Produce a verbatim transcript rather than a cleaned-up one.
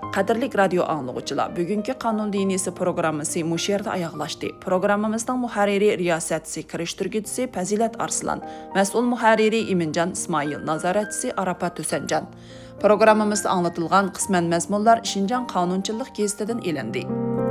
Qadirlik radio anlıqçılar, bugünkü Qanun Diniysi programmasi muş yerda ayaqlaşdı. Programmamızdan muharriri riyasətçisi, kiriştirgücüsü Fazilat Arslan, məsul muharriri İmincan İsmail, nazaretçisi Arafat Tösencan. Programmamızda anlatılğan qismən məzmunlar Şinjan Qanunçılıq gezitidən elindi.